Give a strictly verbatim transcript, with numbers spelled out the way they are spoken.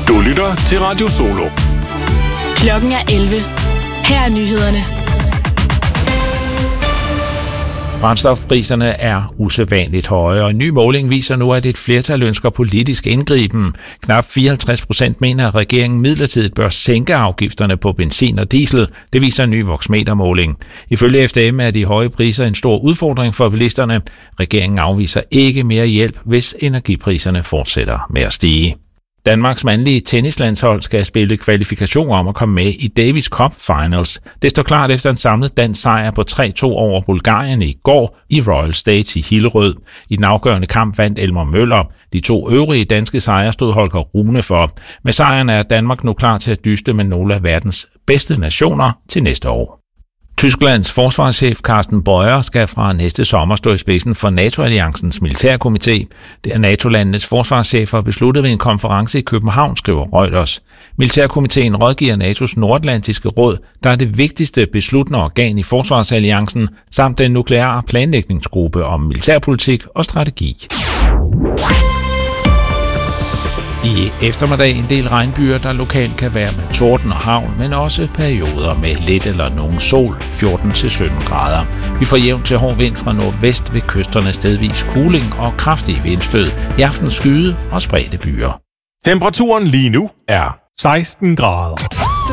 Du lytter til Radio Solo. Klokken er elleve. Her er nyhederne. Brændstofpriserne er usædvanligt høje, og en ny måling viser nu, at et flertal ønsker politisk indgriben. Knap fireoghalvtreds procent mener, at regeringen midlertidigt bør sænke afgifterne på benzin og diesel. Det viser en ny Voxmeter-måling. Ifølge F D M er de høje priser en stor udfordring for bilisterne. Regeringen afviser ikke mere hjælp, hvis energipriserne fortsætter med at stige. Danmarks mandlige tennislandshold skal spille kvalifikation om at komme med i Davis Cup Finals. Det står klart efter en samlet dansk sejr på tre to over Bulgarien i går i Royal State i Hillerød. I den afgørende kamp vandt Elmer Møller. De to øvrige danske sejre stod Holger Rune for. Med sejren er Danmark nu klar til at dyste med nogle af verdens bedste nationer til næste år. Tysklands forsvarschef Carsten Beuer skal fra næste sommer stå i spidsen for NATO-alliancens militærkomité. Det er NATO-landenes forsvarschefer besluttet ved en konference i København, skriver Reuters. Militærkomiteen rådgiver N A T O's nordatlantiske råd, der er det vigtigste besluttende organ i forsvarsalliancen, samt den nukleare planlægningsgruppe om militærpolitik og strategi. I eftermiddag en del regnbyer, der lokalt kan være med torden og hagl, men også perioder med lidt eller nogen sol, fjorten til sytten grader. Vi får jævnt til hård vind fra nordvest ved kysterne, stedvis kuling og kraftige vindstød. I aften skyde og spredte byer. Temperaturen lige nu er seksten grader.